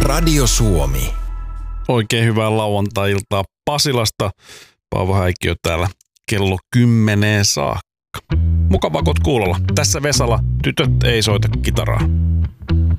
Radio Suomi. Oikein hyvää lauantai-iltaa Pasilasta. Paavo Häikkiö täällä kello 10 saakka. Mukavaa, kun oot kuulolla. Tässä Vesala, tytöt ei soita kitaraa.